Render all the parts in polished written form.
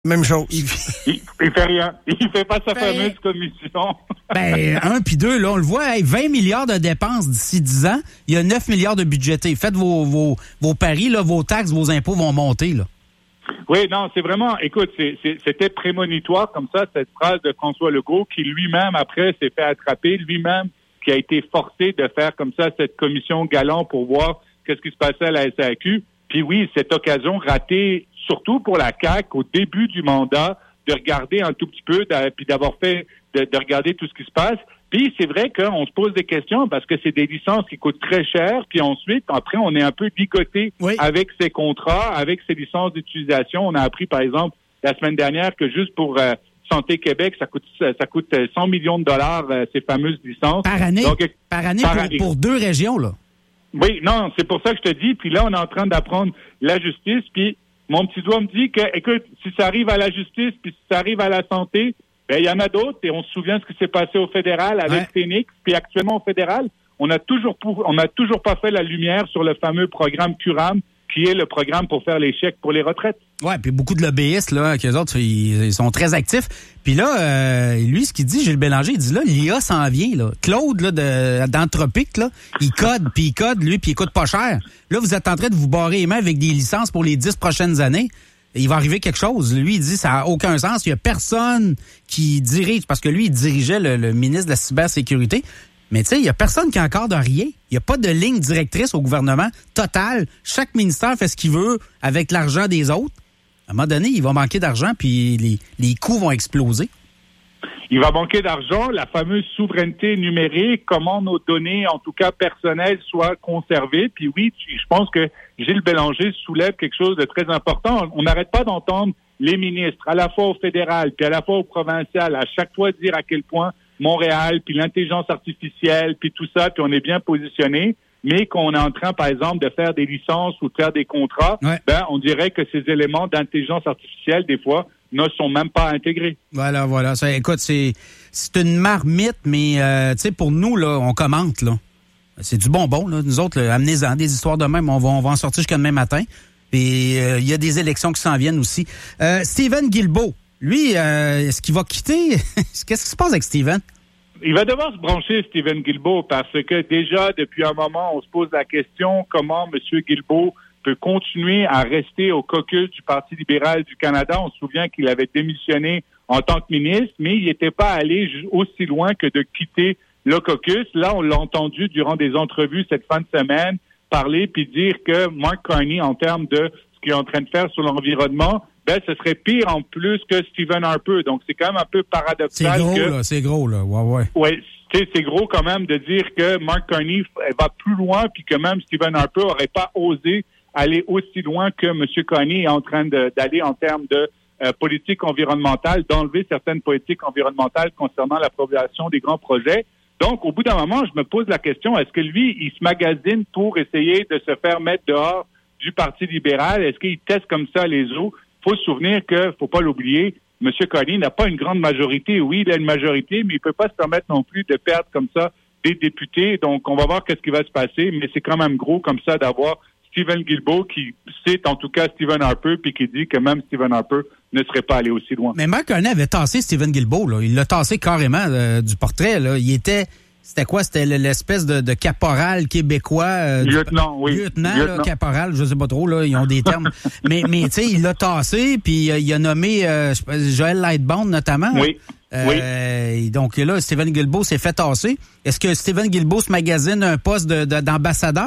Même chose. Il fait rien. Il fait pas sa fameuse commission. Puis deux, là, on le voit, 20 milliards de dépenses d'ici 10 ans, il y a 9 milliards de budgétés. Faites vos paris, là, vos taxes, vos impôts vont monter, là. Oui, non, c'est vraiment, écoute, c'était prémonitoire comme ça, cette phrase de François Legault, qui lui-même, après, s'est fait attraper, lui-même, qui a été forcé de faire comme ça cette commission galant pour voir qu'est-ce qui se passait à la SAQ. Puis oui, cette occasion ratée, surtout pour la CAQ, au début du mandat, de regarder un tout petit peu, puis d'avoir fait, de regarder tout ce qui se passe. Puis c'est vrai qu'on se pose des questions parce que c'est des licences qui coûtent très cher. Puis ensuite, après, on est un peu ligoté avec ces contrats, avec ces licences d'utilisation. On a appris, par exemple, la semaine dernière que juste pour Santé Québec, ça coûte 100 millions de dollars, ces fameuses licences. Par année? Donc, par année. Pour 2 régions, là. Oui, non, c'est pour ça que je te dis. Puis là, on est en train d'apprendre la justice. Puis mon petit doigt me dit que, écoute, si ça arrive à la justice, puis si ça arrive à la santé, il y en a d'autres. Et on se souvient de ce qui s'est passé au fédéral avec Phoenix. Puis actuellement, au fédéral, on n'a toujours pas fait la lumière sur le fameux programme CURAM, qui est le programme pour faire les chèques pour les retraites. Ouais, puis beaucoup de lobbyistes, là, qu'eux autres, ils sont très actifs. Puis là, lui, ce qu'il dit, Gilles Bélanger, il dit là, l'IA s'en vient, là. Claude, là, d'Anthropic, là, il code, lui, puis il coûte pas cher. Là, vous êtes en train de vous barrer les mains avec des licences pour les 10 prochaines années. Il va arriver quelque chose. Lui, il dit ça n'a aucun sens. Il y a personne qui dirige, parce que lui, il dirigeait le ministre de la cybersécurité. Mais tu sais, il y a personne qui a encore de rien. Il n'y a pas de ligne directrice au gouvernement total. Chaque ministère fait ce qu'il veut avec l'argent des autres. À un moment donné, il va manquer d'argent, puis les coûts vont exploser. Il va manquer d'argent, la fameuse souveraineté numérique, comment nos données, en tout cas personnelles, soient conservées. Puis oui, je pense que Gilles Bélanger soulève quelque chose de très important. On n'arrête pas d'entendre les ministres, à la fois au fédéral, puis à la fois au provincial, à chaque fois dire à quel point Montréal, puis l'intelligence artificielle, puis tout ça, puis on est bien positionné, mais qu'on est en train, par exemple, de faire des licences ou de faire des contrats, on dirait que ces éléments d'intelligence artificielle, des fois, ne sont même pas intégrés. Voilà. Ça, écoute, c'est une marmite, mais tu sais, pour nous, là, on commente, là. C'est du bonbon, là. Nous autres, là, amenez-en des histoires de même, on va en sortir jusqu'à demain matin. Puis il y a des élections qui s'en viennent aussi. Stephen Guilbeault, lui, est-ce qu'il va quitter? Qu'est-ce qui se passe avec Stephen? Il va devoir se brancher, Stephen Guilbeault, parce que déjà, depuis un moment, on se pose la question comment M. Guilbeault peut continuer à rester au caucus du Parti libéral du Canada. On se souvient qu'il avait démissionné en tant que ministre, mais il n'était pas allé aussi loin que de quitter le caucus. Là, on l'a entendu durant des entrevues cette fin de semaine parler puis dire que Mark Carney, en termes de ce qu'il est en train de faire sur l'environnement, ce serait pire en plus que Stephen Harper. Donc, c'est quand même un peu paradoxal. C'est gros, là. Ouais. Ouais, c'est gros quand même de dire que Mark Carney va plus loin puis que même Stephen Harper n'aurait pas osé aller aussi loin que M. Carney est en train d'aller en termes de politique environnementale, d'enlever certaines politiques environnementales concernant l'approbation des grands projets. Donc, au bout d'un moment, je me pose la question, est-ce que lui, il se magasine pour essayer de se faire mettre dehors du Parti libéral? Est-ce qu'il teste comme ça les eaux? Faut se souvenir que, faut pas l'oublier, M. Carney n'a pas une grande majorité. Oui, il a une majorité, mais il peut pas se permettre non plus de perdre comme ça des députés. Donc, on va voir qu'est-ce qui va se passer, mais c'est quand même gros comme ça d'avoir Stephen Guilbeault qui cite en tout cas Stephen Harper puis qui dit que même Stephen Harper ne serait pas allé aussi loin. Mais Mark Carney avait tassé Stephen Guilbeault, là. Il l'a tassé carrément du portrait, là. C'était quoi? C'était l'espèce de caporal québécois. Lieutenant, oui. Lieutenant, là, caporal, je sais pas trop, là, ils ont des termes. mais tu sais, il l'a tassé, puis il a nommé Joël Lightbound, notamment. Oui. Donc là, Stephen Guilbeault s'est fait tasser. Est-ce que Stephen Guilbeault se magasine un poste d'ambassadeur?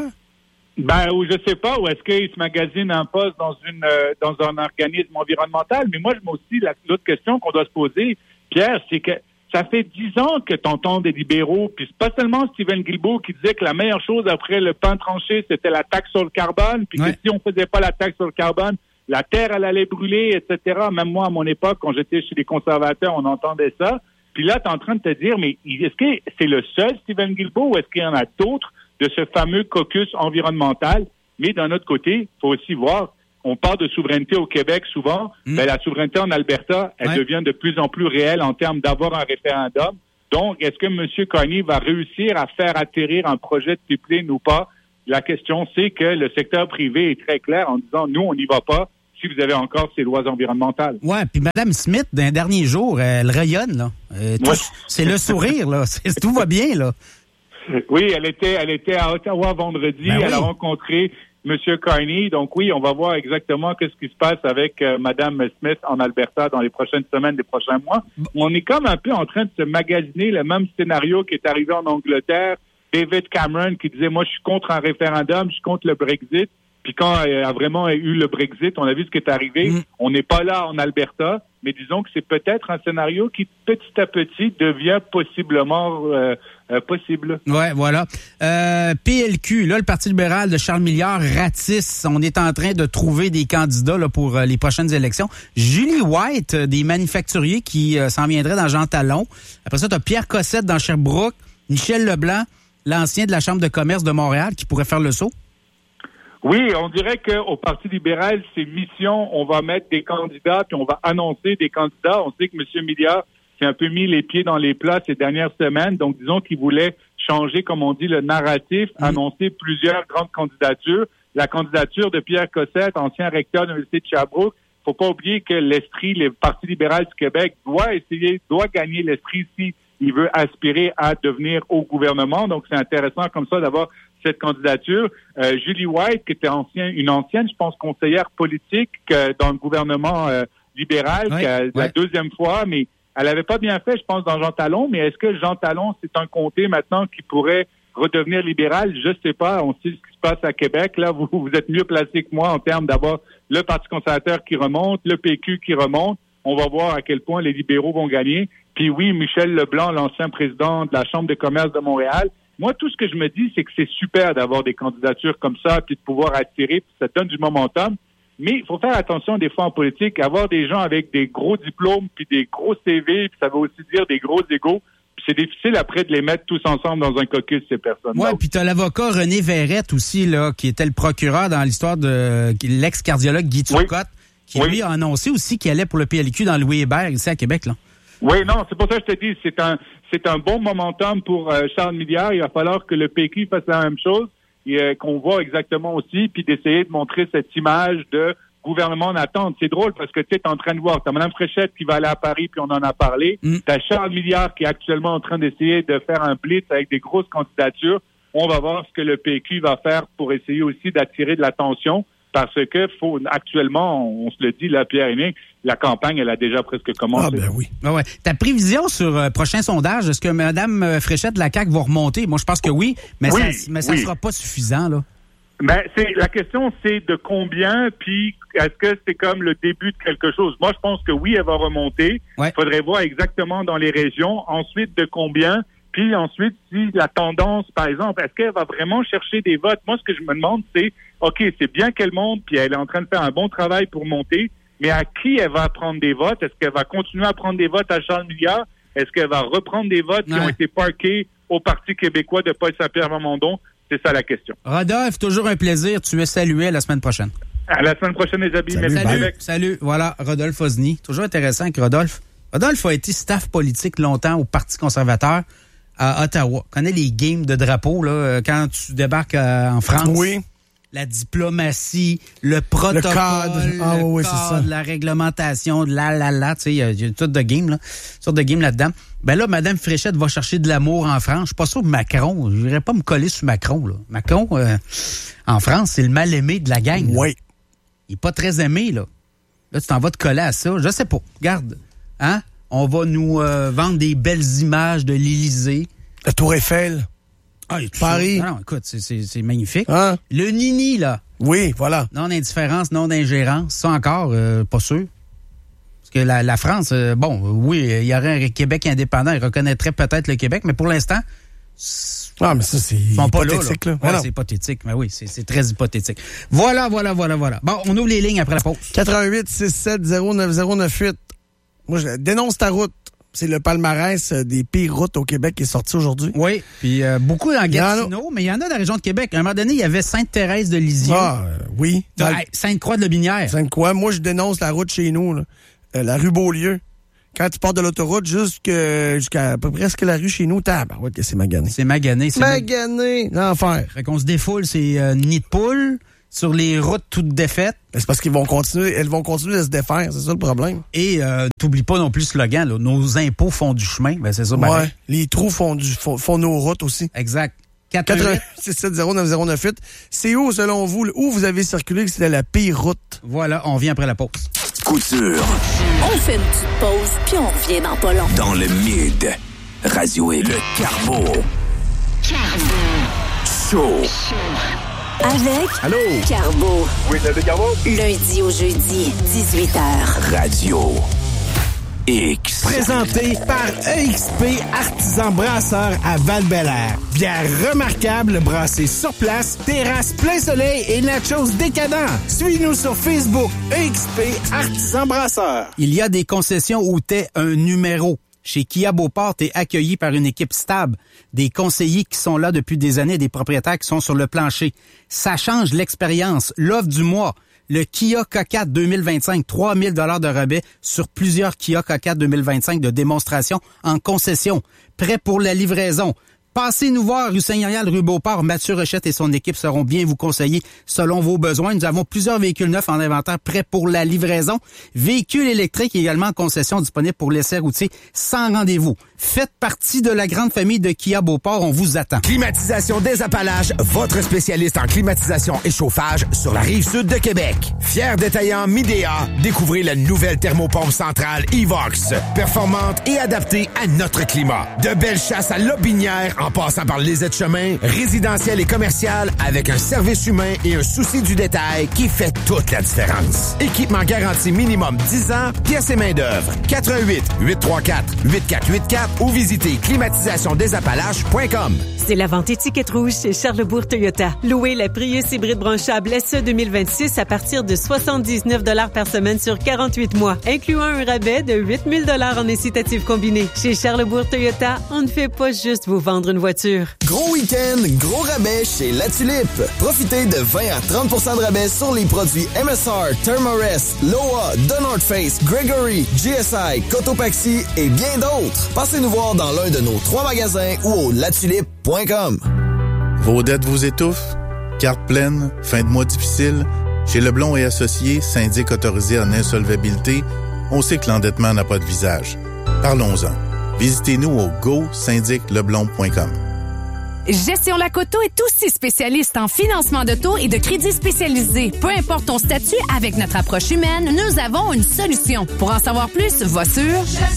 Ou je sais pas, ou est-ce qu'il se magasine un poste dans un organisme environnemental? Mais moi, je mets aussi l'autre question qu'on doit se poser, Pierre, c'est que ça fait 10 ans que t'entends des libéraux, puis c'est pas seulement Stephen Guilbeault qui disait que la meilleure chose après le pain tranché, c'était la taxe sur le carbone, puis que si on faisait pas la taxe sur le carbone, la terre, elle allait brûler, etc. Même moi, à mon époque, quand j'étais chez les conservateurs, on entendait ça. Puis là, t'es en train de te dire, mais est-ce que c'est le seul Stephen Guilbeault ou est-ce qu'il y en a d'autres de ce fameux caucus environnemental? Mais d'un autre côté, il faut aussi voir, on parle de souveraineté au Québec souvent, mais la souveraineté en Alberta, elle devient de plus en plus réelle en termes d'avoir un référendum. Donc, est-ce que M. Carney va réussir à faire atterrir un projet de pipeline ou pas? La question, c'est que le secteur privé est très clair en disant, nous, on n'y va pas si vous avez encore ces lois environnementales. Ouais, puis Mme Smith, d'un dernier jour, elle rayonne, là. C'est le sourire, là. Tout va bien, là. Oui, elle était à Ottawa vendredi. Ben oui. Elle a rencontré M. Carney. Donc oui, on va voir exactement qu'est-ce qui se passe avec Mme Smith en Alberta dans les prochaines semaines, les prochains mois. On est comme un peu en train de se magasiner le même scénario qui est arrivé en Angleterre. David Cameron qui disait, moi, je suis contre un référendum, je suis contre le Brexit. Puis quand il a vraiment eu le Brexit, on a vu ce qui est arrivé. On n'est pas là en Alberta, mais disons que c'est peut-être un scénario qui, petit à petit, devient possiblement possible. Ouais, voilà. PLQ, là, le Parti libéral de Charles Milliard ratisse. On est en train de trouver des candidats là, pour les prochaines élections. Julie White, des manufacturiers qui s'en viendraient dans Jean Talon. Après ça, tu as Pierre Cossette dans Sherbrooke, Michel Leblanc, l'ancien de la Chambre de commerce de Montréal, qui pourrait faire le saut. Oui, on dirait qu'au Parti libéral, c'est mission, on va mettre des candidats, puis on va annoncer des candidats. On sait que M. Milliard s'est un peu mis les pieds dans les plats ces dernières semaines, donc disons qu'il voulait changer, comme on dit, le narratif, annoncer plusieurs grandes candidatures. La candidature de Pierre Cossette, ancien recteur de l'Université de Sherbrooke, faut pas oublier que le Parti libéral du Québec doit gagner l'esprit si il veut aspirer à devenir au gouvernement. Donc, c'est intéressant comme ça d'avoir cette candidature. Julie White, qui était une ancienne, je pense, conseillère politique dans le gouvernement libéral, la deuxième fois, mais elle avait pas bien fait, je pense, dans Jean Talon. Mais est-ce que Jean Talon, c'est un comté maintenant qui pourrait redevenir libéral? Je sais pas. On sait ce qui se passe à Québec. Là, vous êtes mieux placé que moi en termes d'avoir le Parti conservateur qui remonte, le PQ qui remonte. On va voir à quel point les libéraux vont gagner. Puis oui, Michel Leblanc, l'ancien président de la Chambre de commerce de Montréal. Moi, tout ce que je me dis, c'est que c'est super d'avoir des candidatures comme ça, puis de pouvoir attirer, puis ça donne du momentum. Mais il faut faire attention des fois en politique, avoir des gens avec des gros diplômes, puis des gros CV, puis ça veut aussi dire des gros égos. Puis c'est difficile après de les mettre tous ensemble dans un caucus, ces personnes-là. Oui, puis tu as l'avocat René Verrette aussi, là, qui était le procureur dans l'histoire de l'ex-cardiologue Guy Turcotte, qui lui a annoncé aussi qu'il allait pour le PLQ dans Louis Hébert, ici à Québec, là. Oui, non, c'est pour ça que je te dis, c'est un bon momentum pour Charles Milliard. Il va falloir que le PQ fasse la même chose, et qu'on voit exactement aussi, puis d'essayer de montrer cette image de gouvernement en attente. C'est drôle parce que tu es en train de voir, tu as Mme Fréchette qui va aller à Paris, puis on en a parlé. Tu as Charles Milliard qui est actuellement en train d'essayer de faire un blitz avec des grosses candidatures. On va voir ce que le PQ va faire pour essayer aussi d'attirer de l'attention. Parce que actuellement, on se le dit, là, Pierre-Hénin, la campagne, elle a déjà presque commencé. Ah, ben oui. Ouais. Ta prévision sur prochain sondage, est-ce que Mme Fréchette de la CAQ va remonter? Moi, je pense que oui, mais ça sera pas suffisant, là. Ben, la question, c'est de combien, puis est-ce que c'est comme le début de quelque chose? Moi, je pense que oui, elle va remonter. Il faudrait voir exactement dans les régions. Ensuite, de combien? Puis ensuite, si la tendance, par exemple, est-ce qu'elle va vraiment chercher des votes? Moi, ce que je me demande, c'est, OK, c'est bien qu'elle monte, puis elle est en train de faire un bon travail pour monter, mais à qui elle va prendre des votes? Est-ce qu'elle va continuer à prendre des votes à Charles Milliard? Est-ce qu'elle va reprendre des votes qui ont été parqués au Parti québécois de Paul Saint-Pierre Plamondon? C'est ça la question. Rodolphe, toujours un plaisir. Tu es salué la semaine prochaine. À la semaine prochaine, les amis. Salut. Voilà, Rodolphe Osny. Toujours intéressant avec Rodolphe. Rodolphe a été staff politique longtemps au Parti conservateur à Ottawa. Connais les games de drapeau, là, quand tu débarques en France. Oui. La diplomatie, le protocole, le cadre, la réglementation, tu sais, il y a toutes de games, là. Sortes de games là-dedans. Ben là, Mme Fréchette va chercher de l'amour en France. Je suis pas sûr que Macron, je n'irais pas me coller sur Macron, là. Macron, en France, c'est le mal-aimé de la gang. Oui. Il est pas très aimé, là. Là, tu t'en vas te coller à ça. Je sais pas. Regarde. Hein? On va nous vendre des belles images de l'Élysée. La Tour Eiffel. Ah, Paris. Non, écoute, c'est magnifique. Hein? Le Nini, là. Oui, voilà. Non d'indifférence, non d'ingérence. Ça encore, pas sûr. Parce que la France, oui, il y aurait un Québec indépendant. Il reconnaîtrait peut-être le Québec, mais pour l'instant... Ah, mais ça, c'est hypothétique, là. Ouais, c'est hypothétique, mais oui, c'est très hypothétique. Voilà. Bon, on ouvre les lignes après la pause. 88-67-09098. Moi, je dénonce ta route. C'est le palmarès des pires routes au Québec qui est sorti aujourd'hui. Oui, puis beaucoup dans Gatineau, mais il y en a dans la région de Québec. À un moment donné, il y avait Sainte-Thérèse de Lisieux. Ah, oui. Sainte-Croix-de-Lobinière. Sainte-Croix. Moi, je dénonce la route chez nous, là. La rue Beaulieu. Quand tu pars de l'autoroute jusqu'à à peu près la rue chez nous, que c'est magané. C'est magané. L'enfer. Fait qu'on se défoule, c'est nid de poule sur les routes toutes défaites. Ben, c'est parce elles vont continuer de se défaire, c'est ça le problème. Et t'oublies pas non plus le slogan, là, nos impôts font du chemin, ben c'est ça. Ouais, les trous font nos routes aussi. Exact. 418-670-9098. C'est où, selon vous, où vous avez circulé que c'était la pire route? Voilà, on vient après la pause. Couture. On fait une petite pause, puis on revient dans pas long. Dans le mid, Radio et le Carbo. Show. Avec Allô? Carbo. Oui, le Carbo. Lundi au jeudi, 18h. Radio X. Présenté par EXP Artisan Brasseur à Val-Bélair. Bière remarquable brassée sur place, terrasse plein soleil et nachos décadents. Suis-nous sur Facebook, EXP Artisan Brasseur. Il y a des concessions où t'es un numéro. Chez Kia Beauport, t'es accueilli par une équipe stable, des conseillers qui sont là depuis des années, des propriétaires qui sont sur le plancher. Ça change l'expérience. L'offre du mois, le Kia K4 2025, 3 000 $ de rabais sur plusieurs Kia K4 2025 de démonstration en concession. Prêt pour la livraison. Passez nous voir, rue Saint-Arial, rue Beauport. Mathieu Rochette et son équipe seront bien vous conseiller selon vos besoins. Nous avons plusieurs véhicules neufs en inventaire prêts pour la livraison. Véhicules électriques également en concession disponibles pour l'essai routier sans rendez-vous. Faites partie de la grande famille de Kia Beauport. On vous attend. Climatisation des Appalaches, votre spécialiste en climatisation et chauffage sur la Rive-Sud de Québec. Fier détaillant Midea, découvrez la nouvelle thermopompe centrale Evox. Performante et adaptée à notre climat. De belles chasses à Lobinière en passant par les aides-chemins, résidentiel et commercial avec un service humain et un souci du détail qui fait toute la différence. Équipement garanti minimum 10 ans, pièces et main-d'œuvre. 418-834-8484 ou visitez climatisationdesappalaches.com. C'est la vente étiquette rouge chez Charlesbourg Toyota. Louez la Prius hybride branchable SE 2026 à partir de 79 $ par semaine sur 48 mois, incluant un rabais de 8 000 $ en incitatif combiné. Chez Charlesbourg Toyota, on ne fait pas juste vous vendre une voiture. Gros week-end, gros rabais chez La Tulipe. Profitez de 20 à 30 % de rabais sur les produits MSR, Thermarest, Loa, The North Face, Gregory, GSI, Cotopaxi et bien d'autres. Passez nous voir dans l'un de nos 3 magasins ou au latulipe.com. Vos dettes vous étouffent? Carte pleine? Fin de mois difficile? Chez Leblond et Associés, syndic autorisé en insolvabilité, on sait que l'endettement n'a pas de visage. Parlons-en. Visitez-nous au go-syndicleblond.com. Gestion Lacoto est aussi spécialiste en financement d'auto et de crédits spécialisés. Peu importe ton statut, avec notre approche humaine, nous avons une solution. Pour en savoir plus, va sur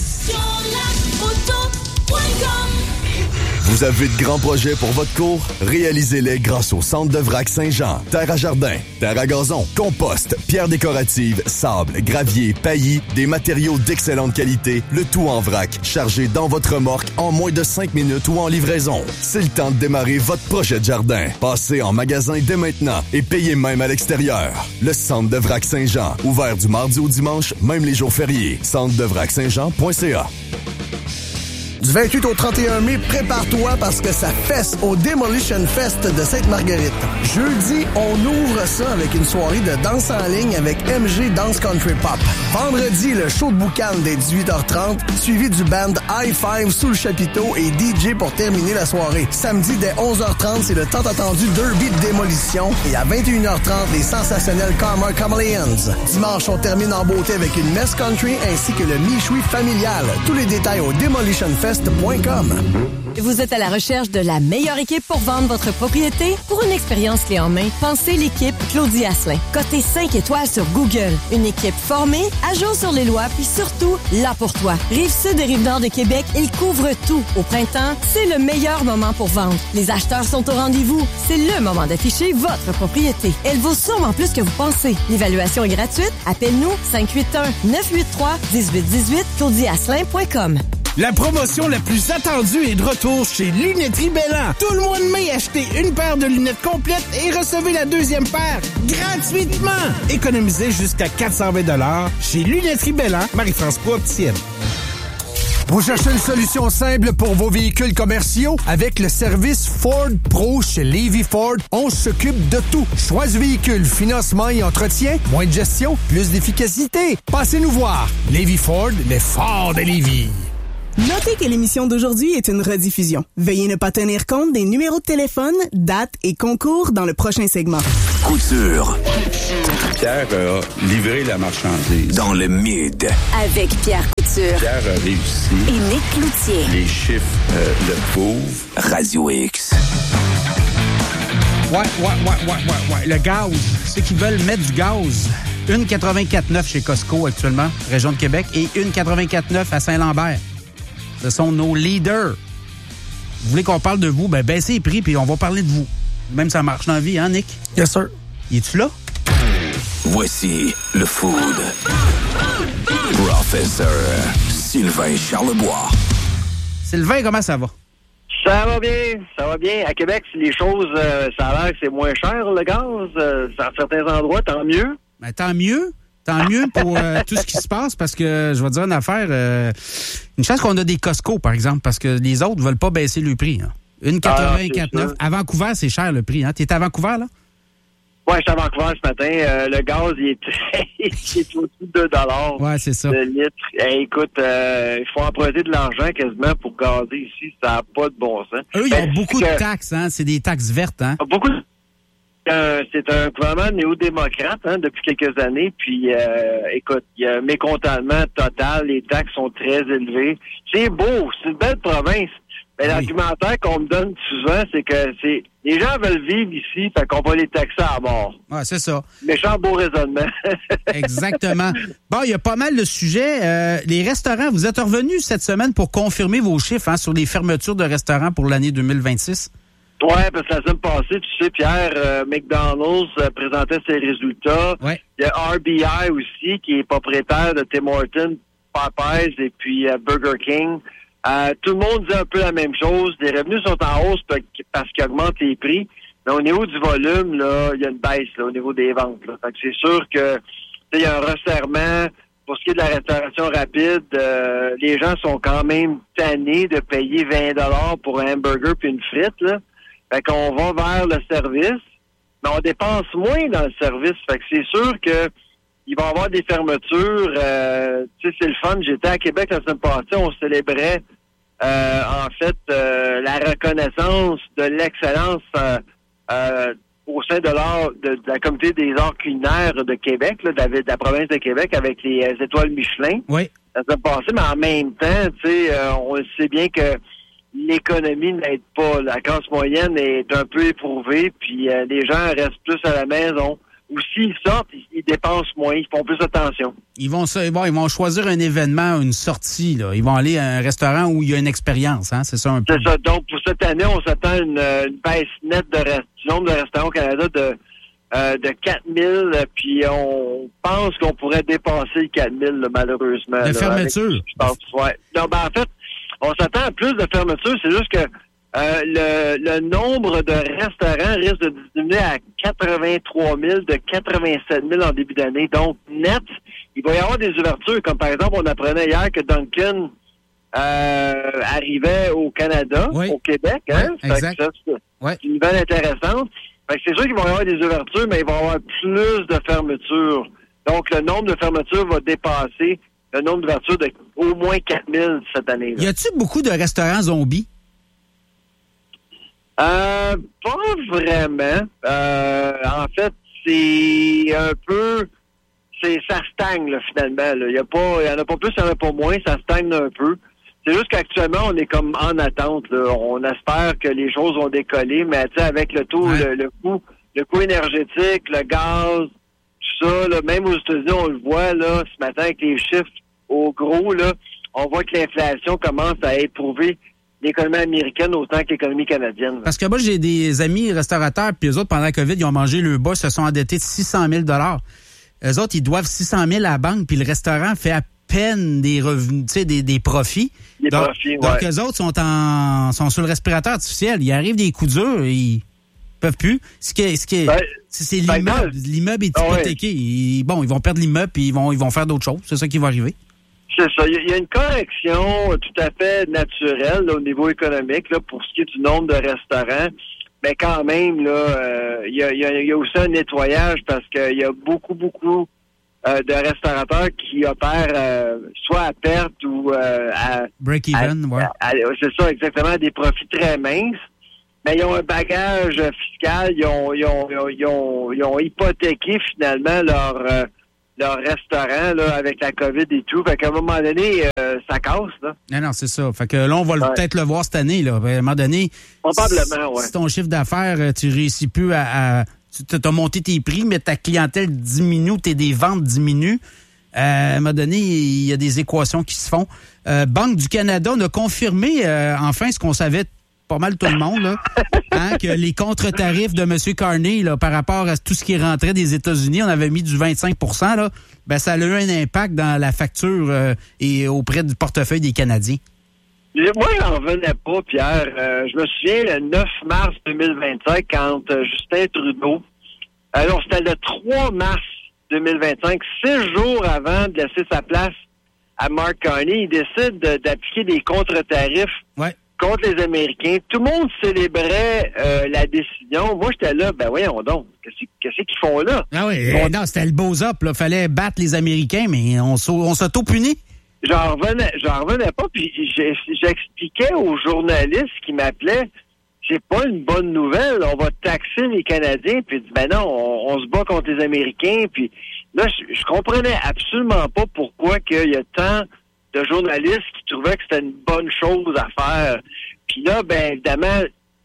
gestionlacoto.com. Vous avez de grands projets pour votre cour? Réalisez-les grâce au Centre de Vrac Saint-Jean. Terre à jardin, terre à gazon, compost, pierres décoratives, sable, gravier, paillis, des matériaux d'excellente qualité, le tout en vrac, chargé dans votre remorque en moins de 5 minutes ou en livraison. C'est le temps de démarrer votre projet de jardin. Passez en magasin dès maintenant et payez même à l'extérieur. Le Centre de Vrac Saint-Jean, ouvert du mardi au dimanche, même les jours fériés. centredevrac-saint-jean.ca. Du 28 au 31 mai, prépare-toi parce que ça fesse au Demolition Fest de Sainte-Marguerite. Jeudi, on ouvre ça avec une soirée de danse en ligne avec MG Dance Country Pop. Vendredi, le show de boucan dès 18h30, suivi du band High Five sous le chapiteau et DJ pour terminer la soirée. Samedi, dès 11h30, c'est le tant attendu Derby de démolition et à 21h30, les sensationnels Karma Chameleons. Dimanche, on termine en beauté avec une messe country ainsi que le michoui familial. Tous les détails au demolitionfest.com. Vous êtes à la recherche de la meilleure équipe pour vendre votre propriété? Pour une expérience clé en main, pensez l'équipe Claudie Asselin. Cotée 5 étoiles sur Google. Une équipe formée, à jour sur les lois, puis surtout, là pour toi. Rive-Sud et Rive-Nord de Québec, ils couvrent tout. Au printemps, c'est le meilleur moment pour vendre. Les acheteurs sont au rendez-vous. C'est le moment d'afficher votre propriété. Elle vaut sûrement plus que vous pensez. L'évaluation est gratuite. Appelle-nous 581-983-1818 claudieasselin.com. La promotion la plus attendue est de retour chez Lunetterie Belland. Tout le mois de mai, achetez une paire de lunettes complètes et recevez la deuxième paire gratuitement. Économisez jusqu'à 420 $ chez Lunetterie Belland, Marie-France Opticienne. Vous cherchez une solution simple pour vos véhicules commerciaux? Avec le service Ford Pro chez Levy Ford, on s'occupe de tout. Choix du véhicule, financement et entretien, moins de gestion, plus d'efficacité. Passez nous voir. Levy Ford, les Ford de Lévis. Notez que l'émission d'aujourd'hui est une rediffusion. Veuillez ne pas tenir compte des numéros de téléphone, dates et concours dans le prochain segment. Couture. Pierre a livré la marchandise. Dans le mid. Avec Pierre Couture. Pierre a réussi. Et Nick Cloutier. Les chiffres le prouvent. Radio X. Ouais. Le gaz. Ceux qui veulent mettre du gaz. 1,84,9 chez Costco actuellement, région de Québec, et 1,84,9 à Saint-Lambert. Ce sont nos leaders. Vous voulez qu'on parle de vous? Ben, baissez les prix, puis on va parler de vous. Même ça marche dans la vie, hein, Nick? Yes, sir. Es-tu là? Voici le food. Professeur Sylvain Charlebois. Sylvain, comment ça va? Ça va bien. À Québec, les choses, ça a l'air que c'est moins cher, le gaz. Dans certains endroits, tant mieux. Ben, tant mieux pour tout ce qui se passe, parce que je vais te dire une affaire. Une chance qu'on a des Costco, par exemple, parce que les autres ne veulent pas baisser le prix. Hein. 1,84,9. À Vancouver, c'est cher le prix. Hein. Tu es à Vancouver, là? Oui, je suis à Vancouver ce matin. Le gaz, il est au-dessus de 2 $ ouais, c'est ça. le litre. Écoute, il faut emprunter de l'argent quasiment pour gazer ici. Ça n'a pas de bon sens. Eux, ils ont beaucoup de taxes. Hein. C'est des taxes vertes. Hein? Beaucoup de... c'est un gouvernement néo-démocrate depuis quelques années. Puis, écoute, il y a un mécontentement total. Les taxes sont très élevées. C'est beau. C'est une belle province. Mais l'argumentaire qu'on me donne souvent, c'est que les gens veulent vivre ici, fait qu'on va les taxer à mort. Ouais, c'est ça. Méchant beau raisonnement. Exactement. Bon, il y a pas mal de sujets. Les restaurants, vous êtes revenus cette semaine pour confirmer vos chiffres sur les fermetures de restaurants pour l'année 2026? Oui, parce que la semaine passée, tu sais, Pierre, McDonald's présentait ses résultats. Ouais. Il y a RBI aussi, qui est propriétaire de Tim Hortons, Popeyes et puis Burger King. Tout le monde dit un peu la même chose. Les revenus sont en hausse parce qu'ils augmentent les prix. Mais au niveau du volume, là, il y a une baisse au niveau des ventes. Là. Fait que c'est sûr que il y a un resserrement. Pour ce qui est de la restauration rapide, les gens sont quand même tannés de payer 20 $ pour un hamburger puis une frite. Là. Fait qu'on va vers le service, mais on dépense moins dans le service. Fait que c'est sûr que il va y avoir des fermetures. Tu sais, c'est le fun. J'étais à Québec la semaine passée. On célébrait, en fait, la reconnaissance de l'excellence au sein de la Comité des arts culinaires de Québec, là, de la province de Québec, avec les étoiles Michelin. Oui. La semaine passée, mais en même temps, tu sais, on sait bien que l'économie n'aide pas. La classe moyenne est un peu éprouvée, puis les gens restent plus à la maison. Ou s'ils sortent, ils dépensent moins, ils font plus attention. Ils vont choisir un événement, une sortie. Là. Ils vont aller à un restaurant où il y a une expérience. Hein? C'est ça un peu. C'est ça. Donc, pour cette année, on s'attend à une baisse nette du nombre de restaurants au Canada de 4 000. Puis on pense qu'on pourrait dépasser les 4 000, là, malheureusement. De fermeture. Ouais. Donc, en fait, on s'attend à plus de fermetures. C'est juste que le nombre de restaurants risque de diminuer à 83 000 de 87 000 en début d'année. Donc, net, il va y avoir des ouvertures. Comme par exemple, on apprenait hier que Dunkin' arrivait au Canada, au Québec. Hein? Ouais, exact. C'est une nouvelle intéressante. Fait que c'est sûr qu'il va y avoir des ouvertures, mais il va y avoir plus de fermetures. Donc, le nombre de fermetures va dépasser le nombre d'ouvertures de au moins 4 000 cette année. Y a-t-il beaucoup de restaurants zombies? Pas vraiment. En fait, c'est un peu... ça stagne, là, finalement. Là. Il y en a pas plus, il y en a pas moins. Ça stagne un peu. C'est juste qu'actuellement, on est comme en attente. Là. On espère que les choses vont décoller, mais tu sais, avec le taux, le coût énergétique, le gaz, tout ça, là, même aux États-Unis, on le voit là ce matin avec les chiffres au gros, là, on voit que l'inflation commence à éprouver l'économie américaine autant que l'économie canadienne. Parce que moi, j'ai des amis restaurateurs, puis eux autres, pendant la COVID, ils ont mangé le bas, se sont endettés de 600 000 $. Eux autres, ils doivent 600 000 à la banque, puis le restaurant fait à peine des revenus, tu sais, des profits. Donc, eux autres sont sur le respirateur artificiel. Il arrive des coups durs, ils peuvent plus. C'est l'immeuble. L'immeuble est hypothéqué. Ils vont perdre l'immeuble, puis ils vont faire d'autres choses. C'est ça qui va arriver. C'est ça. Il y a une correction tout à fait naturelle là, au niveau économique là, pour ce qui est du nombre de restaurants. Mais quand même, là, il y a aussi un nettoyage parce qu'il y a beaucoup de restaurateurs qui opèrent soit à perte ou à... Break-even, c'est ça, exactement, à des profits très minces. mais ils ont un bagage fiscal. Ils ont hypothéqué finalement leur restaurant là, avec la COVID et tout. Fait qu'à un moment donné, ça casse. Là. Non, c'est ça. Fait que là, on va peut-être le voir cette année. Là. À un moment donné, probablement, si ton chiffre d'affaires, tu réussis plus tu as monté tes prix, mais ta clientèle diminue, tes ventes diminuent. À un moment donné, il y a des équations qui se font. Banque du Canada, on a confirmé enfin ce qu'on savait pas mal tout le monde, là, que les contre-tarifs de M. Carney là, par rapport à tout ce qui rentrait des États-Unis, on avait mis du 25 %, là, ben, ça a eu un impact dans la facture et auprès du portefeuille des Canadiens. Moi, j'en revenais pas, Pierre. Je me souviens, le 9 mars 2025, quand Justin Trudeau, alors c'était le 3 mars 2025, 6 jours avant de laisser sa place à Mark Carney, il décide d'appliquer des contre-tarifs contre les Américains. Tout le monde célébrait la décision. Moi, j'étais là, ben voyons donc, qu'est-ce qu'ils font là? Ah oui, non, c'était le beau-up, là. Fallait battre les Américains, mais on s'auto-punit. J'en revenais pas, puis j'expliquais aux journalistes qui m'appelaient, c'est pas une bonne nouvelle, on va taxer les Canadiens, puis ben non, on se bat contre les Américains, puis là, je comprenais absolument pas pourquoi qu'il y a tant de journalistes qui trouvaient que c'était une bonne chose à faire. Puis là, ben évidemment,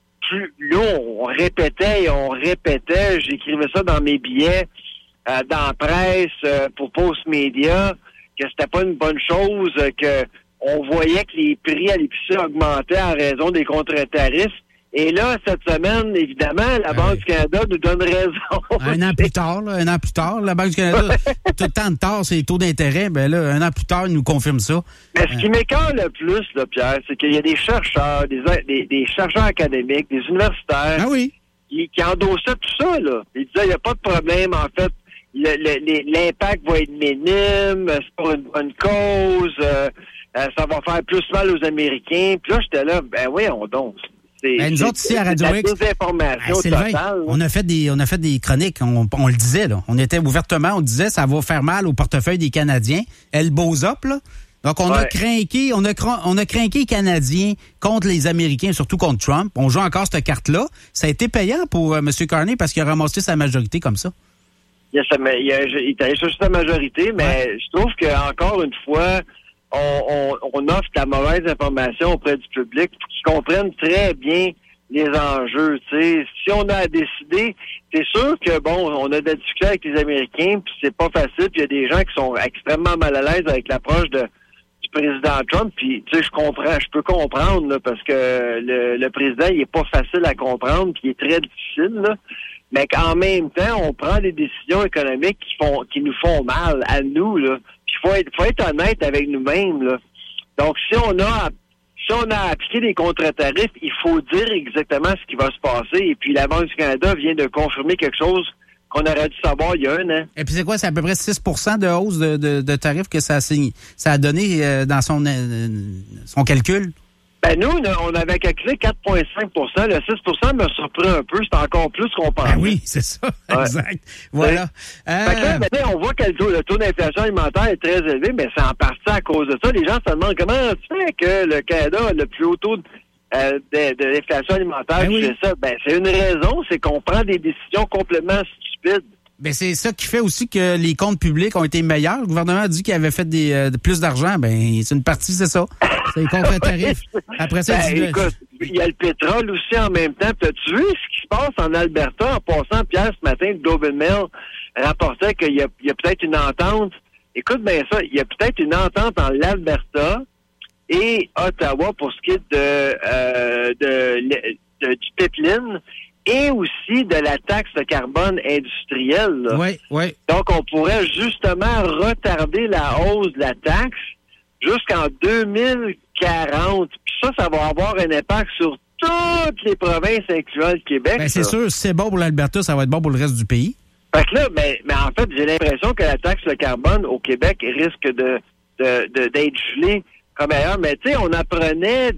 on répétait, j'écrivais ça dans mes billets, dans la presse, pour Post Media, que c'était pas une bonne chose, que on voyait que les prix à l'épicerie augmentaient en raison des contre-tarifs. Et là, cette semaine, évidemment, la Banque du Canada nous donne raison. Un an plus tard, la Banque du Canada, tout le temps de tard, c'est les taux d'intérêt. Ben là, un an plus tard, ils nous confirment ça. Mais ce qui m'écoeure le plus, là, Pierre, c'est qu'il y a des chercheurs, des chercheurs académiques, des universitaires qui endossaient tout ça. Là. Ils disaient, il n'y a pas de problème, en fait. L'impact va être minime, c'est pour une bonne cause, ça va faire plus mal aux Américains. Puis là, j'étais là, ben oui, on danse. Nous autres, ici, à Radio X, on a fait des chroniques, on le disait, là. On était ouvertement, on disait, ça va faire mal au portefeuille des Canadiens. Elle beaux up, là. Donc, on a craqué les Canadiens contre les Américains, surtout contre Trump. On joue encore cette carte-là. Ça a été payant pour M. Carney parce qu'il a ramassé sa majorité comme ça. Il a cherché sa majorité, mais je trouve qu'encore une fois, on offre de la mauvaise information auprès du public pour qu'ils comprennent très bien les enjeux. T'sais. Si on a à décider, c'est sûr que, on a des difficultés avec les Américains, puis c'est pas facile, puis il y a des gens qui sont extrêmement mal à l'aise avec l'approche du président Trump, puis tu sais, je peux comprendre, là, parce que le président, il est pas facile à comprendre, puis il est très difficile, là. Mais qu'en même temps, on prend des décisions économiques qui nous font mal à nous, là. Puis faut être honnête avec nous-mêmes, là. Donc, si on a appliqué des contre-tarifs, il faut dire exactement ce qui va se passer. Et puis, la Banque du Canada vient de confirmer quelque chose qu'on aurait dû savoir il y a un an. Et puis, c'est quoi? C'est à peu près 6 % de hausse de tarifs que ça a donné dans son calcul? Ben nous, on avait calculé 4,5 %. Le 6 % me surprend un peu. C'est encore plus qu'on pensait. Ben oui, c'est ça. Exact. Voilà. Fait que là, on voit que le taux d'inflation alimentaire est très élevé, mais c'est en partie à cause de ça. Les gens se demandent comment tu fais que le Canada a le plus haut taux de l'inflation alimentaire. C'est ça. Ben, c'est une raison, c'est qu'on prend des décisions complètement stupides. Ben c'est ça qui fait aussi que les comptes publics ont été meilleurs. Le gouvernement a dit qu'il avait fait plus d'argent. Ben c'est une partie, c'est ça. C'est les contre-tarifs. Après ça, écoute, il y a le pétrole aussi en même temps. As-tu vu ce qui se passe en Alberta? En passant, Pierre, ce matin, le Globe and Mail rapportait qu'il y a peut-être une entente. Écoute bien ça, il y a peut-être une entente en l'Alberta et Ottawa pour ce qui est du pipeline. Et aussi de la taxe de carbone industrielle. Oui. Donc, on pourrait justement retarder la hausse de la taxe jusqu'en 2040. Puis ça va avoir un impact sur toutes les provinces, incluant le Québec. Ben, c'est sûr, si c'est bon pour l'Alberta, ça va être bon pour le reste du pays. Fait que là, mais en fait, j'ai l'impression que la taxe de carbone au Québec risque d'être gelée comme ailleurs. Mais tu sais, on apprenait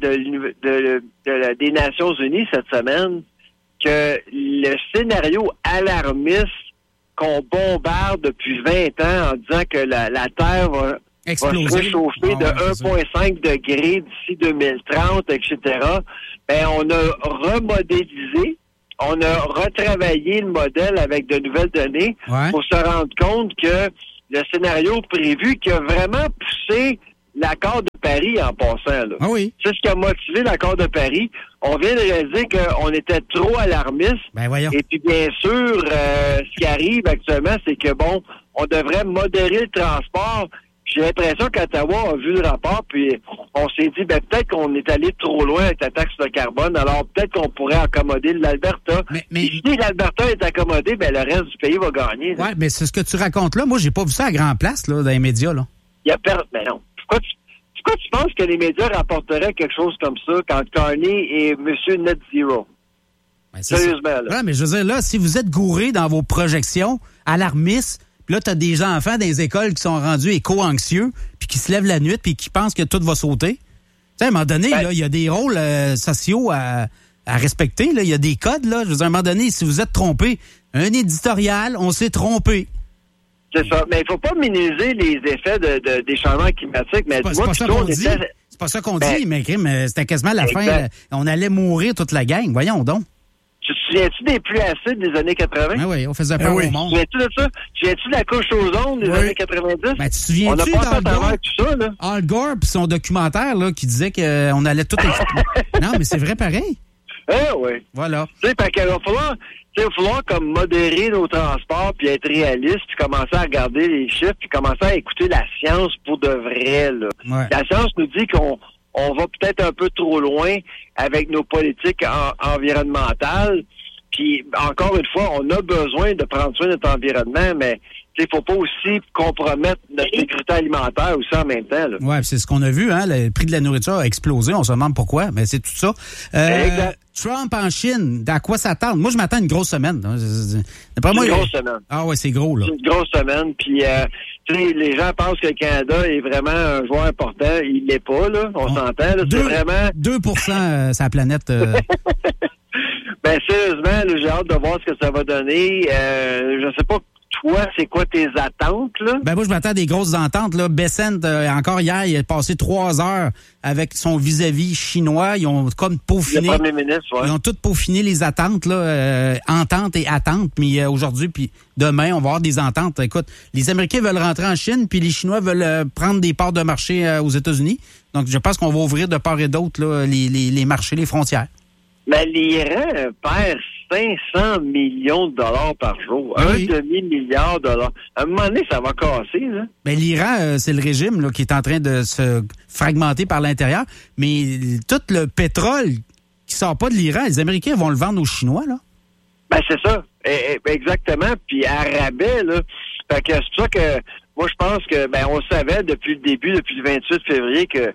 des Nations Unies cette semaine que le scénario alarmiste qu'on bombarde depuis 20 ans en disant que la Terre Exploser. va se réchauffer de 1,5 degrés d'ici 2030, etc., ben, on a remodélisé, on a retravaillé le modèle avec de nouvelles données pour se rendre compte que le scénario prévu qui a vraiment poussé l'accord de Paris en passant. Là. Ah oui. C'est ce qui a motivé l'accord de Paris. On vient de réaliser qu'on était trop alarmistes. Ben voyons. Et puis, bien sûr, ce qui arrive actuellement, c'est que, bon, on devrait modérer le transport. J'ai l'impression qu'Ottawa a vu le rapport, puis on s'est dit, ben peut-être qu'on est allé trop loin avec la taxe de carbone, alors peut-être qu'on pourrait accommoder l'Alberta. Mais si l'Alberta est accommodé, ben le reste du pays va gagner. Oui, mais c'est ce que tu racontes là. Moi, j'ai pas vu ça à grand place là, dans les médias. Là. Il y a ben non. Pourquoi tu penses que les médias rapporteraient quelque chose comme ça quand Carney est Monsieur Net Zero? Ben, sérieusement, là. Ouais, mais je veux dire, là, si vous êtes gouré dans vos projections, alarmistes, puis là, t'as des enfants des écoles qui sont rendus éco-anxieux, puis qui se lèvent la nuit, puis qui pensent que tout va sauter. Tu sais, à un moment donné, là, il y a des rôles sociaux à respecter. Là, il y a des codes. Là. Je veux dire, à un moment donné, si vous êtes trompé, un éditorial, on s'est trompé. C'est ça. Mais il faut pas minimiser les effets des changements climatiques. Mais c'est pas ça qu'on dit, mais c'était quasiment la fin. On allait mourir toute la gang. Voyons donc. Tu te souviens-tu des pluies acides des années 80? Ah oui, on faisait peur au monde. Tu te souviens-tu de ça? Tu te souviens-tu de la couche ozone des années 90? Ben, tu te souviens-tu d'Al Gore? Tout ça, là? Al Gore pis son documentaire là, qui disait qu'on allait tout Non, mais c'est vrai pareil. Ah oui. Voilà. Tu sais, parce qu'il va falloir comme modérer nos transports puis être réaliste puis commencer à regarder les chiffres puis commencer à écouter la science pour de vrai, là. Ouais. La science nous dit qu'on va peut-être un peu trop loin avec nos politiques environnementales. Puis, encore une fois, on a besoin de prendre soin de notre environnement, mais il faut pas aussi compromettre notre sécurité alimentaire aussi en même temps. Oui, c'est ce qu'on a vu, hein. Le prix de la nourriture a explosé. On se demande pourquoi, mais c'est tout ça. Trump en Chine, à quoi s'attendre? Moi, je m'attends à une grosse semaine. Une grosse semaine. Ah ouais, c'est gros, là. C'est une grosse semaine. Puis, les gens pensent que le Canada est vraiment un joueur important. Il l'est pas, là. On s'entend. Là. C'est vraiment 2% sa planète. Ben, sérieusement, là, j'ai hâte de voir ce que ça va donner. Je sais pas, toi, c'est quoi tes attentes, là? Ben, moi, je m'attends à des grosses ententes, là. Bessent, encore hier, il a passé 3 heures avec son vis-à-vis chinois. Ils ont comme peaufiné. Le premier ministre, ouais. Ils ont tout peaufiné les attentes, là. Ententes et attentes. Mais aujourd'hui, puis demain, on va avoir des ententes. Écoute, les Américains veulent rentrer en Chine, puis les Chinois veulent prendre des parts de marché aux États-Unis. Donc, je pense qu'on va ouvrir de part et d'autre, là, les marchés, les frontières. Mais l'Iran perd 500 millions de dollars par jour. Oui. 1 demi-milliard de dollars. À un moment donné, ça va casser, là. Ben, l'Iran, c'est le régime là, qui est en train de se fragmenter par l'intérieur. Mais tout le pétrole qui sort pas de l'Iran, les Américains vont le vendre aux Chinois, là. Ben, c'est ça. Exactement. Puis à rabais, là. Fait que c'est pour ça que moi, je pense que, ben, on savait depuis le début, depuis le 28 février, que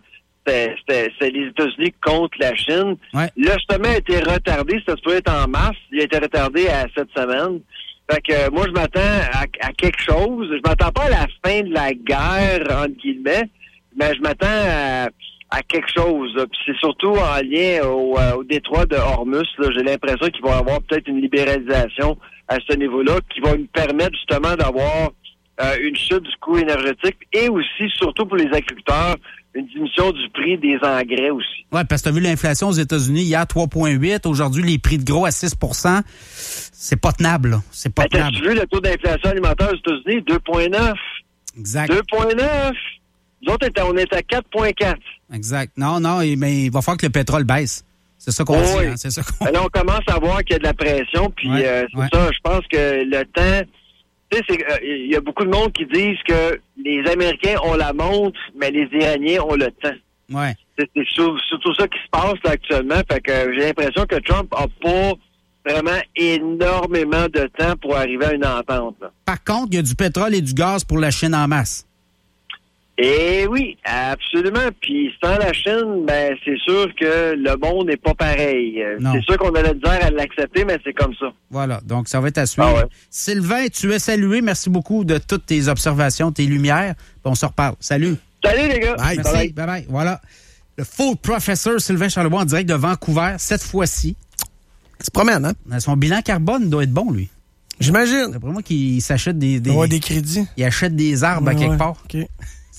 c'est les États-Unis contre la Chine. Ouais. Le sommet a été retardé. C'était supposé être en mars. Il a été retardé à cette semaine. Fait que moi, je m'attends à quelque chose. Je m'attends pas à la fin de la guerre, entre guillemets, mais je m'attends à quelque chose. Puis c'est surtout en lien au détroit de Hormuz. Là. J'ai l'impression qu'il va y avoir peut-être une libéralisation à ce niveau-là qui va nous permettre justement d'avoir une chute du coût énergétique et aussi, surtout pour les agriculteurs, une diminution du prix des engrais aussi. Oui, parce que tu as vu l'inflation aux États-Unis hier, 3,8. Aujourd'hui, les prix de gros à 6 %. C'est pas tenable, là. C'est pas tenable. T'as-tu vu le taux d'inflation alimentaire aux États-Unis? 2,9. Exact. 2,9. Nous autres, on est à 4,4. Exact. Non, mais il va falloir que le pétrole baisse. C'est ça qu'on dit. Hein? C'est ça qu'on... Là, on commence à voir qu'il y a de la pression, puis ça, je pense que le temps... Tu sais, il y a beaucoup de monde qui disent que les Américains ont la montre, mais les Iraniens ont le temps. Ouais. C'est surtout ça qui se passe là, actuellement. Fait que j'ai l'impression que Trump a pas vraiment énormément de temps pour arriver à une entente. Là. Par contre, il y a du pétrole et du gaz pour la Chine en masse. Eh oui, absolument. Puis sans la Chine, ben c'est sûr que le monde n'est pas pareil. Non. C'est sûr qu'on a la misère à l'accepter, mais c'est comme ça. Voilà, donc ça va être à suivre. Ah ouais. Sylvain, tu es salué. Merci beaucoup de toutes tes observations, tes lumières. On se reparle. Salut. Salut les gars. Bye. Merci. Bye bye. Voilà. Le Full Professor Sylvain Charlebois en direct de Vancouver, cette fois-ci. Il se promène, hein? Son bilan carbone doit être bon, lui. J'imagine. D'après moi qu'il s'achète des crédits. Il achète des arbres à quelque part. OK.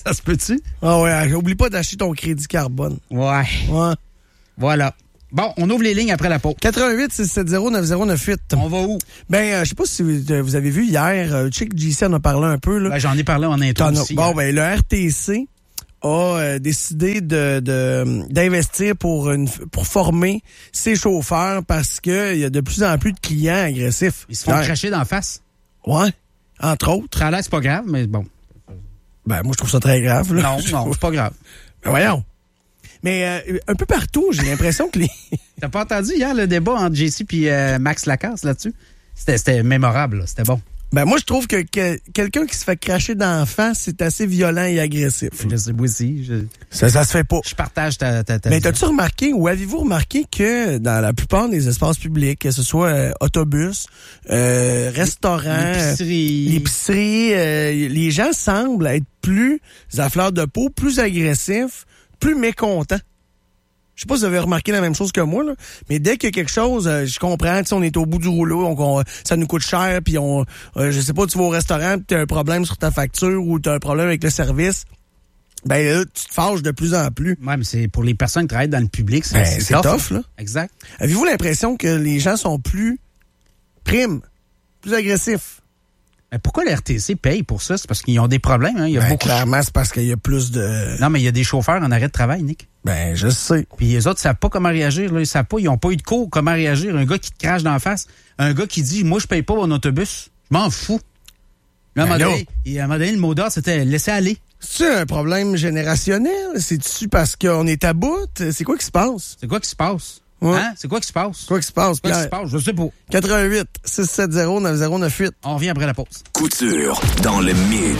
Ça se peut-tu? Ah ouais, oublie pas d'acheter ton crédit carbone. Ouais. Voilà. Bon, on ouvre les lignes après la pause. 88-670-9098. On va où? Ben, je sais pas si vous avez vu hier, Chick JC en a parlé un peu. Là. Ben, j'en ai parlé en intro aussi. Bon, ben, le RTC a décidé d'investir pour former ses chauffeurs parce qu'il y a de plus en plus de clients agressifs. Ils se font cracher d'en face. Ouais, entre autres. Ça a l'air, c'est pas grave, mais bon. Ben, moi, je trouve ça très grave. Là. Non, c'est pas grave. Ben, voyons. Mais un peu partout, j'ai l'impression que les... T'as pas entendu hier le débat entre JC et Max Lacasse là-dessus? C'était mémorable, là. C'était bon. Ben moi, je trouve que quelqu'un qui se fait cracher d'en face, c'est assez violent et agressif. Je sais, moi aussi. Ça se fait pas. Je partage ta Mais t'as-tu remarqué ou avez-vous remarqué que dans la plupart des espaces publics, que ce soit autobus, restaurants, l'épicerie, les gens semblent être plus à fleur de peau, plus agressifs, plus mécontents. Je sais pas si vous avez remarqué la même chose que moi, là, mais dès qu'il y a quelque chose, je comprends, on est au bout du rouleau, ça nous coûte cher, puis je sais pas, tu vas au restaurant, puis t'as un problème sur ta facture ou t'as un problème avec le service, ben là, tu te fâches de plus en plus. Ouais, mais c'est pour les personnes qui travaillent dans le public, c'est tough, là. Exact. Avez-vous l'impression que les gens sont plus plus agressifs? Mais pourquoi le RTC paye pour ça? C'est parce qu'ils ont des problèmes, hein? Il y a beaucoup. Clairement, c'est parce qu'il y a plus de... Non, mais il y a des chauffeurs en arrêt de travail, Nick. Ben, je sais. Puis les autres savent pas comment réagir, là. Ils savent pas, ils ont pas eu de cours comment réagir. Un gars qui te crache d'en face, un gars qui dit, moi, je paye pas mon autobus. Je m'en fous. Là, à un moment donné, le mot d'ordre, c'était laisser aller. C'est un problème générationnel? C'est-tu parce qu'on est à bout? C'est quoi qui se passe? C'est quoi qui se passe? Ouais. Hein? C'est quoi qui se passe? Quoi qui se passe, Pierre? Quoi qui se passe? Je sais pas. 88-670-9098. On revient après la pause. Couture dans le mid.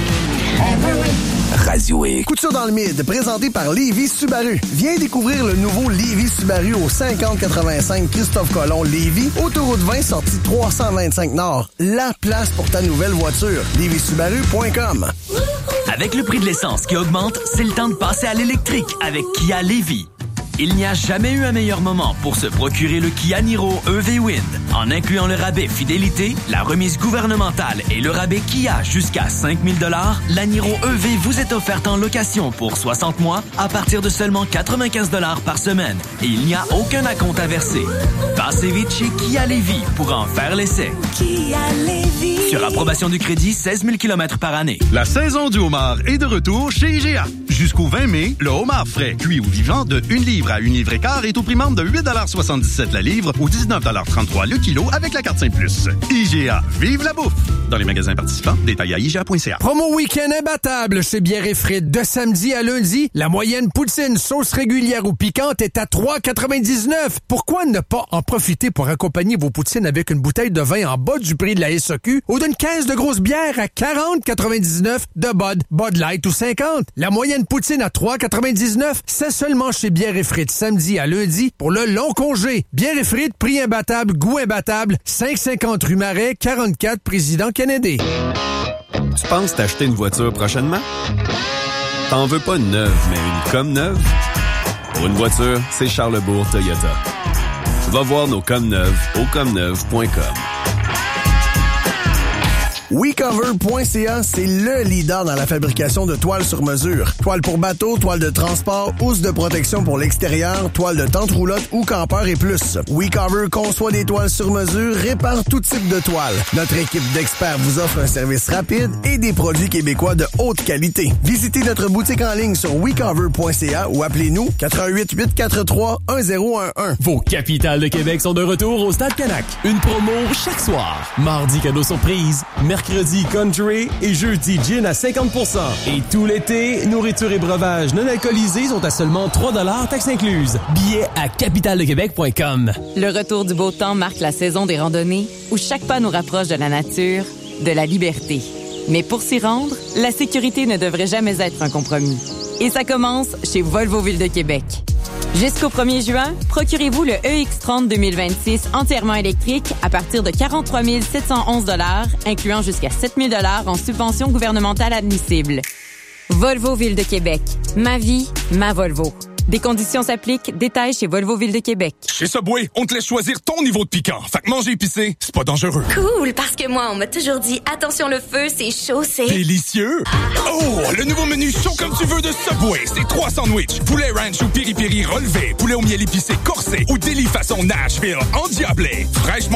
Radio X. Couture dans le mid, présenté par Lévis Subaru. Viens découvrir le nouveau Lévis Subaru au 5085 Christophe Colomb Lévis, autoroute 20 sortie 325 Nord. La place pour ta nouvelle voiture. LévisSubaru.com. Avec le prix de l'essence qui augmente, c'est le temps de passer à l'électrique avec Kia Lévis. Il n'y a jamais eu un meilleur moment pour se procurer le Kia Niro EV Wind. En incluant le rabais fidélité, la remise gouvernementale et le rabais Kia jusqu'à 5 000 $, la Niro EV vous est offerte en location pour 60 mois à partir de seulement 95 $ par semaine. Et il n'y a aucun acompte à verser. Passez vite chez Kia Lévis pour en faire l'essai. Kia Lévis. Sur approbation du crédit, 16 000 km par année. La saison du homard est de retour chez IGA. Jusqu'au 20 mai, le homard frais cuit ou vivant de 1 livre à 1 livre et quart est au prix membre de 8,77 la livre ou 19,33 le kilo avec la carte Saint Plus. IGA, vive la bouffe! Dans les magasins participants, détails à IGA.ca. Promo week-end imbattable chez Bière et Frites. De samedi à lundi, la moyenne poutine sauce régulière ou piquante est à 3,99. Pourquoi ne pas en profiter pour accompagner vos poutines avec une bouteille de vin en bas du prix de la SAQ ou d'une caisse de grosse bière à 40,99 de Bud Light ou 50? La moyenne poutine à 3,99, c'est seulement chez Bière et Frites samedi à lundi pour le long congé. Bière et Frites, prix imbattable, goût imbattable, 550 rue Marais, 44 Président Kennedy. Tu penses t'acheter une voiture prochainement? T'en veux pas une neuve, mais une comme neuve? Pour une voiture, c'est Charlebourg Toyota. Va voir nos comme neuves au comneuve.com. WeCover.ca, c'est le leader dans la fabrication de toiles sur mesure. Toiles pour bateau, toiles de transport, housse de protection pour l'extérieur, toiles de tente roulotte ou campeur et plus. WeCover conçoit des toiles sur mesure, répare tout type de toiles. Notre équipe d'experts vous offre un service rapide et des produits québécois de haute qualité. Visitez notre boutique en ligne sur WeCover.ca ou appelez-nous 88-843-1011. Vos capitales de Québec sont de retour au Stade Canac. Une promo chaque soir. Mardi, cadeau surprise. Mercredi, country et jeudi, gin à 50%. Et tout l'été, nourriture et breuvages non alcoolisés sont à seulement 3 $, taxes incluses. Billets à capitaledequebec.com. Le retour du beau temps marque la saison des randonnées où chaque pas nous rapproche de la nature, de la liberté. Mais pour s'y rendre, la sécurité ne devrait jamais être un compromis. Et ça commence chez Volvo Ville de Québec. Jusqu'au 1er juin, procurez-vous le EX30 2026 entièrement électrique à partir de 43 711 $, incluant jusqu'à 7 000 $ en subvention gouvernementale admissible. Volvo Ville de Québec. Ma vie, ma Volvo. Des conditions s'appliquent. Détails chez Volvo Ville de Québec. Chez Subway, on te laisse choisir ton niveau de piquant. Fait que manger épicé, c'est pas dangereux. Cool, parce que moi, on m'a toujours dit, attention le feu, c'est chaud, c'est... Délicieux! Oh, le nouveau menu chaud comme tu veux de Subway. C'est 3 sandwichs. Poulet ranch ou piri-piri relevé. Poulet au miel épicé corsé. Ou délit façon Nashville endiablé. Fraîchement